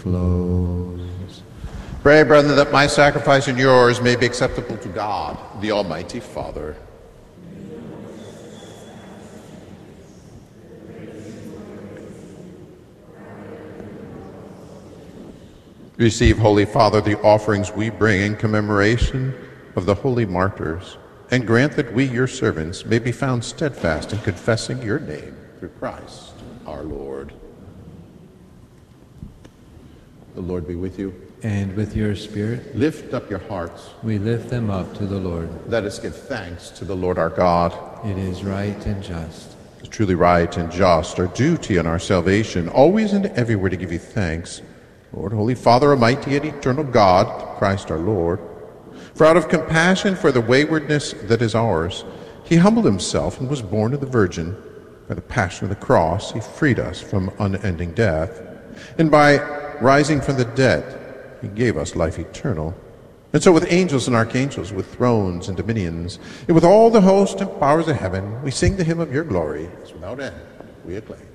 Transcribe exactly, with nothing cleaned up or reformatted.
Close. Pray, brethren, that my sacrifice and yours may be acceptable to God, the Almighty Father. Receive, Holy Father, the offerings we bring in commemoration of the holy martyrs, and grant that we, your servants, may be found steadfast in confessing your name through Christ our Lord. The Lord be with you. And with your spirit, Lift up your hearts. we lift them up to the Lord. Let us give thanks to the Lord our God. It is right and just. It's truly right and just, our duty and our salvation, always and everywhere to give you thanks, Lord, Holy Father, Almighty and eternal God, Christ our Lord. For out of compassion for the waywardness that is ours, he humbled himself and was born of the Virgin. By the passion of the cross, he freed us from unending death. And by rising from the dead, he gave us life eternal. And so with angels and archangels, with thrones and dominions, and with all the host and powers of heaven, we sing the hymn of your glory, as without end we acclaim.